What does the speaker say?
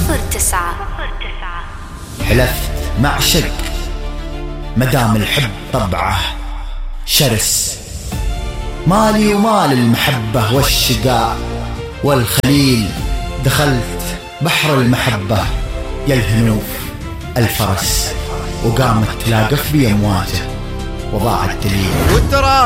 09. حلفت مع شق مدام الحب طبعه شرس، مالي ومال المحبة والشقاء والخليل، دخلت بحر المحبة يا الهنوف الفرس، وقامت تلاقف بي أمواجه وضاع الدليل.